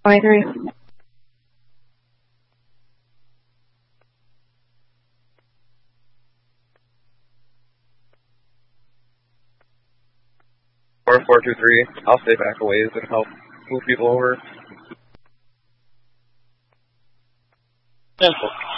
23. Or 423. I'll stay back a ways and help move people over. Simple.